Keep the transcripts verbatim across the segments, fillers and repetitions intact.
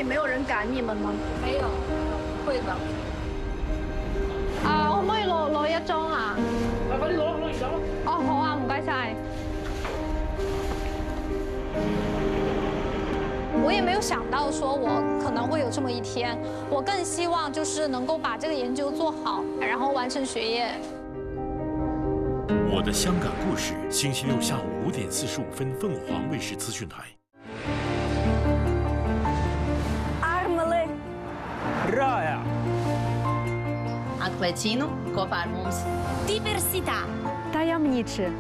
没有人赶你们吗？ 没有，不會㗎。 啊，可唔可以攞攞一張啊？ 快啲攞攞而家咯！ 哦，好啊，唔該晒。我也没有想到说我可能会有这么一天，我更希望就是能够把这个研究做好，然后完成学业。 我的香港故事，星期六下午五点四十五分，凤凰卫视资讯台。 Armele Raja! Anche vicino, kopā ar mums. diversità. Tajemniczy.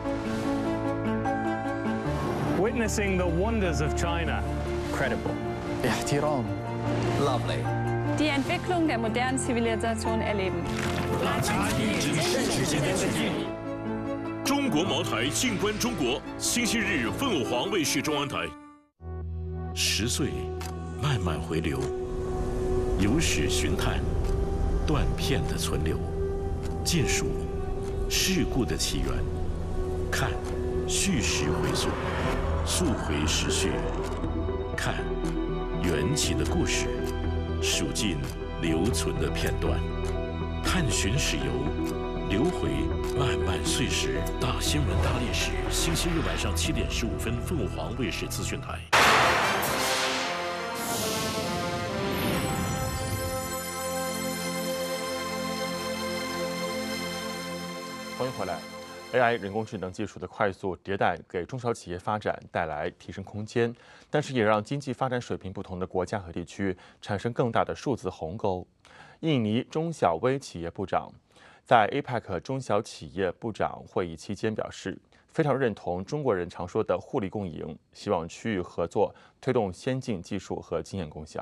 Witnessing the wonders of China. Credible. احترام. Lovely. Die Entwicklung der modernen Zivilisation erleben. 大家与之世之间的距离。中国茅台，静观中国。星期日，凤凰卫视中央台。十岁，慢慢回流，有史寻探，断片的存留，尽数事故的起源，看叙事回溯，溯回时序，看缘起的故事，数尽留存的片段，探寻史游，流回漫漫岁时。大新闻大历史，星期日晚上七点十五分，凤凰卫视资讯台。 欢迎回来。A I 人工智能技术的快速迭代，给中小企业发展带来提升空间，但是也让经济发展水平不同的国家和地区产生更大的数字鸿沟。印尼中小微企业部长在 A P E C 中小企业部长会议期间表示，非常认同中国人常说的互利共赢，希望区域合作推动先进技术和经验共享。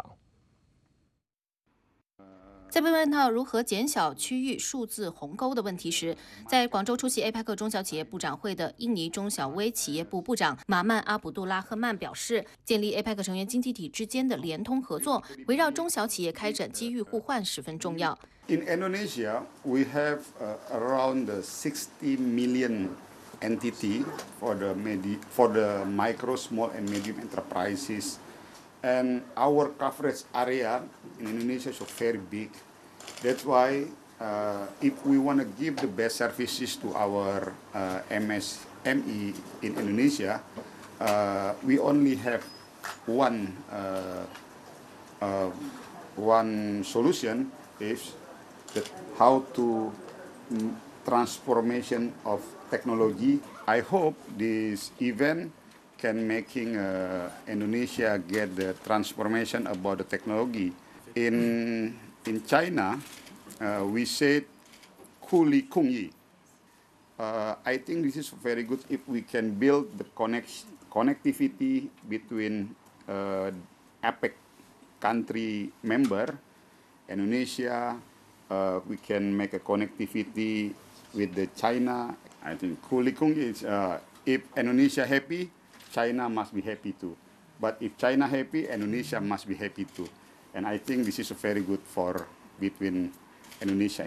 在被问到如何减小区域数字鸿沟的问题时，在广州出席 A P E C 中小企业部长会的印尼中小微企业部部长马曼阿卜杜拉赫曼表示，建立 A P E C 成员经济体之间的联通合作，围绕中小企业开展机遇互换十分重要。 In Indonesia, we have uh, around sixty million entity for the medi for the micro, small, and medium enterprises. And our coverage area in Indonesia is very big. That's why uh, if we want to give the best services to our uh, M S M E in Indonesia, uh, we only have one uh, uh, one solution is that how to mm, transformation of technology. I hope this event can making uh, Indonesia get the transformation about the technology. In in China, uh, we said "Kuli Kungyi." Uh, I think this is very good if we can build the connect connectivity between uh, A P E C country member, Indonesia. Uh, we can make a connectivity with the China. I think "Kuli Kungyi" is uh, if Indonesia happy, China must be happy too. But if China happy, Indonesia must be happy too. And I think this is very good for between Indonesia